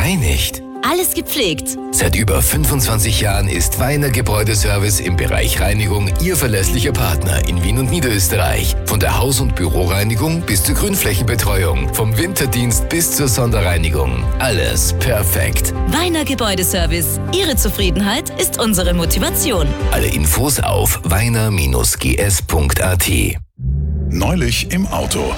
Gereinigt? Alles gepflegt. Seit über 25 Jahren ist Weiner Gebäudeservice im Bereich Reinigung Ihr verlässlicher Partner in Wien und Niederösterreich. Von der Haus- und Büroreinigung bis zur Grünflächenbetreuung, vom Winterdienst bis zur Sonderreinigung. Alles perfekt. Weiner Gebäudeservice. Ihre Zufriedenheit ist unsere Motivation. Alle Infos auf weiner-gs.at. Neulich im Auto.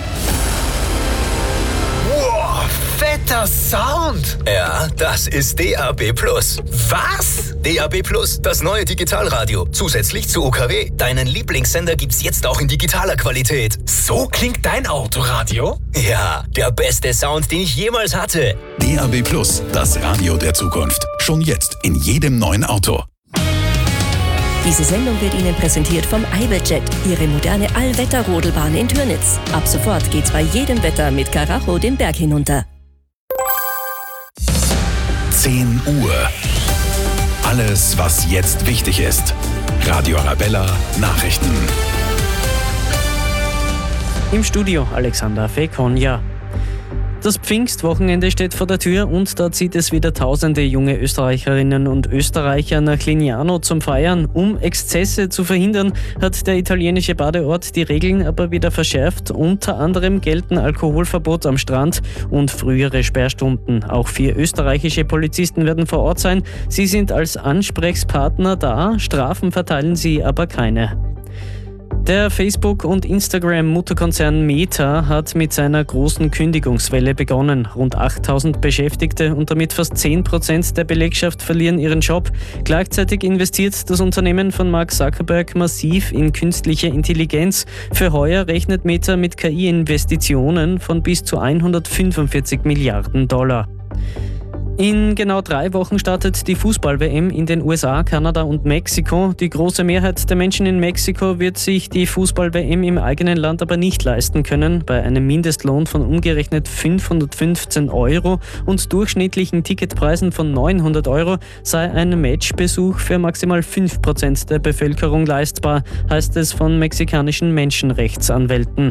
Fetter Sound! Ja, das ist DAB+. Was? DAB+, das neue Digitalradio. Zusätzlich zu UKW. Deinen Lieblingssender gibt's jetzt auch in digitaler Qualität. So klingt dein Autoradio? Ja, der beste Sound, den ich jemals hatte. DAB+, das Radio der Zukunft. Schon jetzt in jedem neuen Auto. Diese Sendung wird Ihnen präsentiert vom Iberjet, Ihre moderne Allwetter-Rodelbahn in Türnitz. Ab sofort geht's bei jedem Wetter mit Karacho den Berg hinunter. 10 Uhr. Alles, was jetzt wichtig ist. Radio Arabella Nachrichten. Im Studio Alexander Fekonja. Das Pfingstwochenende steht vor der Tür und da zieht es wieder tausende junge Österreicherinnen und Österreicher nach Lignano zum Feiern. Um Exzesse zu verhindern, hat der italienische Badeort die Regeln aber wieder verschärft. Unter anderem gelten Alkoholverbot am Strand und frühere Sperrstunden. Auch 4 österreichische Polizisten werden vor Ort sein. Sie sind als Ansprechpartner da, Strafen verteilen sie aber keine. Der Facebook- und Instagram-Mutterkonzern Meta hat mit seiner großen Kündigungswelle begonnen. Rund 8000 Beschäftigte und damit fast 10% der Belegschaft verlieren ihren Job. Gleichzeitig investiert das Unternehmen von Mark Zuckerberg massiv in künstliche Intelligenz. Für heuer rechnet Meta mit KI-Investitionen von bis zu 145 Milliarden $. In genau 3 Wochen startet die Fußball-WM in den USA, Kanada und Mexiko. Die große Mehrheit der Menschen in Mexiko wird sich die Fußball-WM im eigenen Land aber nicht leisten können. Bei einem Mindestlohn von umgerechnet 515 € und durchschnittlichen Ticketpreisen von 900 € sei ein Matchbesuch für maximal 5% der Bevölkerung leistbar, heißt es von mexikanischen Menschenrechtsanwälten.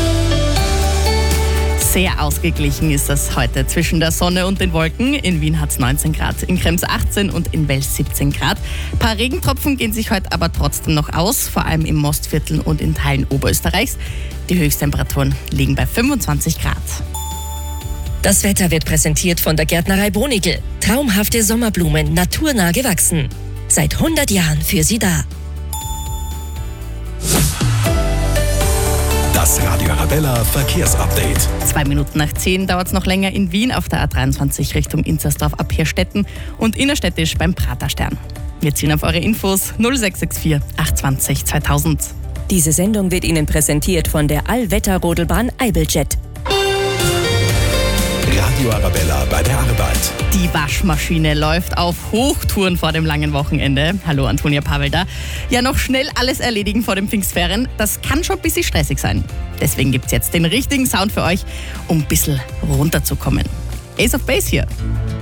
Sehr ausgeglichen ist es heute zwischen der Sonne und den Wolken. In Wien hat es 19 Grad, in Krems 18 und in Wels 17 Grad. Ein paar Regentropfen gehen sich heute aber trotzdem noch aus, vor allem im Mostviertel und in Teilen Oberösterreichs. Die Höchsttemperaturen liegen bei 25 Grad. Das Wetter wird präsentiert von der Gärtnerei Bonigl. Traumhafte Sommerblumen, naturnah gewachsen. Seit 100 Jahren für Sie da. Das Radio Arabella Verkehrsupdate. 2 Minuten nach 10 dauert es noch länger in Wien auf der A23 Richtung Inzersdorf ab Hirstetten und innerstädtisch beim Praterstern. Wir ziehen auf eure Infos 0664 820 2000. Diese Sendung wird Ihnen präsentiert von der Allwetter-Rodelbahn Iberjet. Radio Arabella bei der Arbeit. Die Waschmaschine läuft auf Hochtouren vor dem langen Wochenende. Hallo Antonia Pavel da. Ja, noch schnell alles erledigen vor den Pfingstferien, das kann schon ein bisschen stressig sein. Deswegen gibt's jetzt den richtigen Sound für euch, um ein bisschen runterzukommen. Ace of Base hier.